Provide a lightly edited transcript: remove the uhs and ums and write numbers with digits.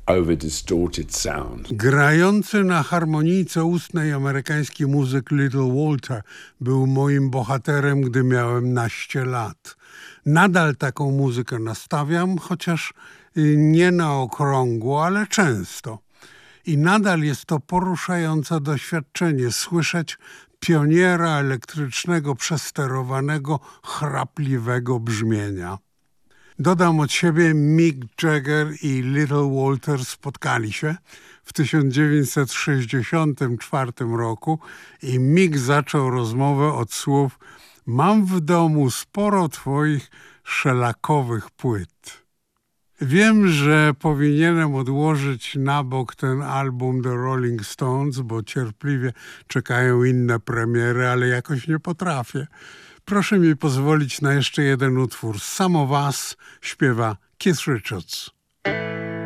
over-distorted sound. Grający na harmonijce ustnej amerykański muzyk Little Walter był moim bohaterem, gdy miałem naście lat. Nadal taką muzykę nastawiam, chociaż nie na okrągło, ale często. I nadal jest to poruszające doświadczenie słyszeć pioniera elektrycznego, przesterowanego, chrapliwego brzmienia. Dodam od siebie, Mick Jagger i Little Walter spotkali się w 1964 roku i Mick zaczął rozmowę od słów: mam w domu sporo twoich szelakowych płyt. Wiem, że powinienem odłożyć na bok ten album The Rolling Stones, bo cierpliwie czekają inne premiery, ale jakoś nie potrafię. Proszę mi pozwolić na jeszcze jeden utwór. Some of Us śpiewa Keith Richards.